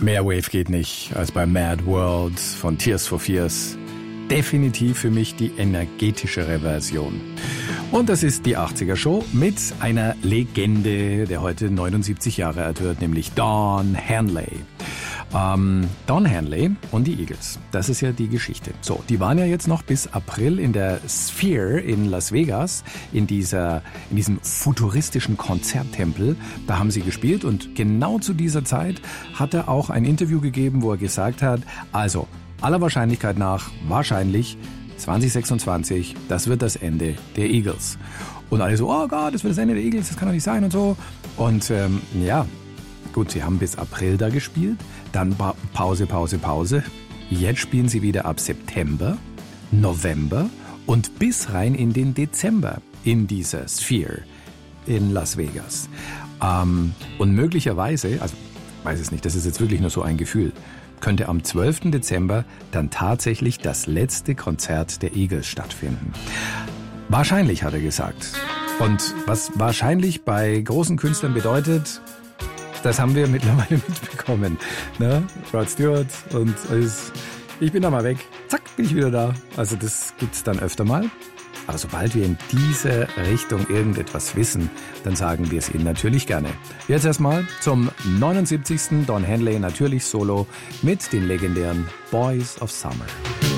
Mehr Wave geht nicht als bei Mad World von Tears for Fears. Definitiv für mich die energetischere Version. Und das ist die 80er Show mit einer Legende, der heute 79 Jahre alt wird, nämlich Don Henley. Don Henley und die Eagles, das ist ja die Geschichte. So, die waren ja jetzt noch bis April in der Sphere in Las Vegas, in diesem futuristischen Konzerttempel. Da haben sie gespielt und genau zu dieser Zeit hat er auch ein Interview gegeben, wo er gesagt hat, also aller Wahrscheinlichkeit nach, wahrscheinlich 2026, das wird das Ende der Eagles. Und alle so, oh Gott, das wird das Ende der Eagles, das kann doch nicht sein und so. Und ja, gut, sie haben bis April da gespielt, dann Pause. Jetzt spielen sie wieder ab September, November und bis rein in den Dezember in dieser Sphere in Las Vegas. Und möglicherweise, also weiß es nicht, das ist jetzt wirklich nur so ein Gefühl, könnte am 12. Dezember dann tatsächlich das letzte Konzert der Eagles stattfinden. Wahrscheinlich, hat er gesagt. Und was wahrscheinlich bei großen Künstlern bedeutet, das haben wir mittlerweile mitbekommen. Ne? Rod Stewart und alles. Ich bin da mal weg. Zack, bin ich wieder da. Also das gibt's dann öfter mal. Aber sobald wir in diese Richtung irgendetwas wissen, dann sagen wir es Ihnen natürlich gerne. Jetzt erstmal zum 79. Don Henley, natürlich solo mit den legendären Boys of Summer.